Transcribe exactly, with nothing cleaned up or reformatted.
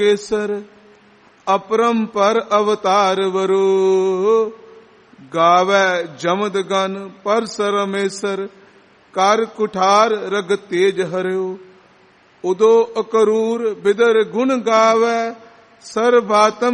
केसर अपरंपर अवतार वरो, गावे जमद गन पर सरमेसर, कर कुठार रग तेज हर्यो। उदो अकरूर बिदर गुण गावे, सर्वभातम